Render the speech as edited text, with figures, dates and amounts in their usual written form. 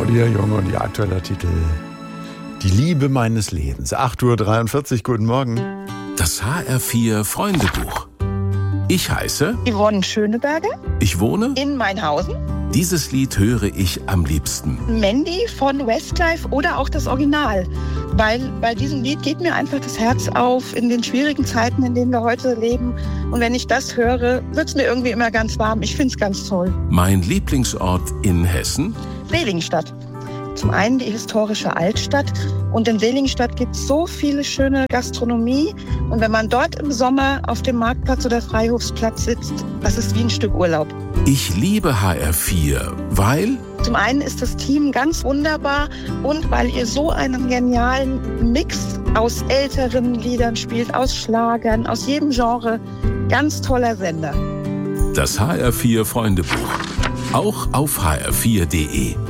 Claudia Jung und ihr aktueller Titel Die Liebe meines Lebens. 8:43 Uhr, guten Morgen. Das HR4 Freundebuch. Ich heiße Yvonne Schöneberger. Ich wohne In Mainhausen. Dieses Lied höre ich am liebsten. Mandy von Westlife oder auch das Original. Weil bei diesem Lied geht mir einfach das Herz auf in den schwierigen Zeiten, in denen wir heute leben. Und wenn ich das höre, wird es mir irgendwie immer ganz warm. Ich finde es ganz toll. Mein Lieblingsort in Hessen? Seligenstadt. Zum einen die historische Altstadt. Und in Seligenstadt gibt es so viele schöne Gastronomie. Und wenn man dort im Sommer auf dem Marktplatz oder Freihofsplatz sitzt, das ist wie ein Stück Urlaub. Ich liebe HR4, weil... Zum einen ist das Team ganz wunderbar und weil ihr so einen genialen Mix aus älteren Liedern spielt, aus Schlagern, aus jedem Genre. Ganz toller Sender. Das HR4 Freundebuch. Auch auf hr4.de.